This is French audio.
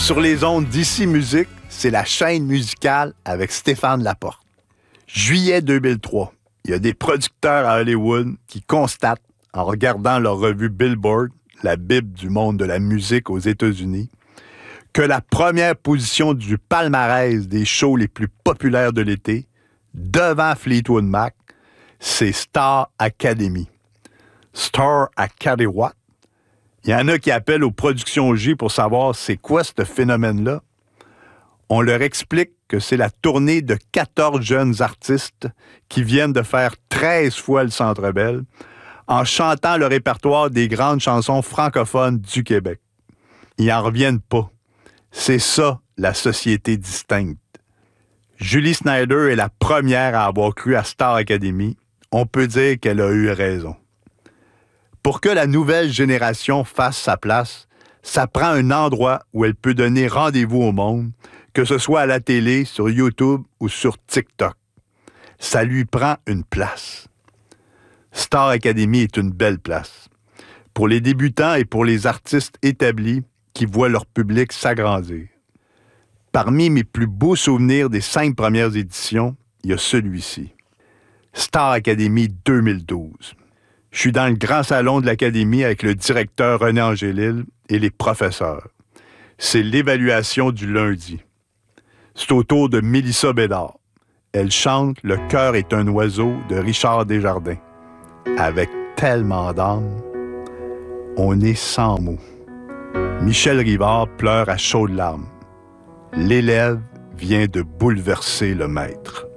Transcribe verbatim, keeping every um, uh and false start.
Sur les ondes d'Ici Musique, c'est la chaîne musicale avec Stéphane Laporte. Juillet deux mille trois, il y a des producteurs à Hollywood qui constatent, en regardant leur revue Billboard, la Bible du monde de la musique aux États-Unis, que la première position du palmarès des shows les plus populaires de l'été, devant Fleetwood Mac, c'est Star Academy. Star Academy what? Il y en a qui appellent aux productions G pour savoir c'est quoi ce phénomène-là. On leur explique que c'est la tournée de quatorze jeunes artistes qui viennent de faire treize fois le Centre Bell en chantant le répertoire des grandes chansons francophones du Québec. Ils n'en reviennent pas. C'est ça, la société distincte. Julie Snyder est la première à avoir cru à Star Academy. On peut dire qu'elle a eu raison. Pour que la nouvelle génération fasse sa place, ça prend un endroit où elle peut donner rendez-vous au monde, que ce soit à la télé, sur YouTube ou sur TikTok. Ça lui prend une place. Star Academy est une belle place. Pour les débutants et pour les artistes établis qui voient leur public s'agrandir. Parmi mes plus beaux souvenirs des cinq premières éditions, il y a celui-ci. Star Academy deux mille douze. Je suis dans le grand salon de l'Académie avec le directeur René Angélil et les professeurs. C'est l'évaluation du lundi. C'est au tour de Mélissa Bédard. Elle chante « Le cœur est un oiseau » de Richard Desjardins. Avec tellement d'âme, on est sans mots. Michel Rivard pleure à chaudes larmes. L'élève vient de bouleverser le maître.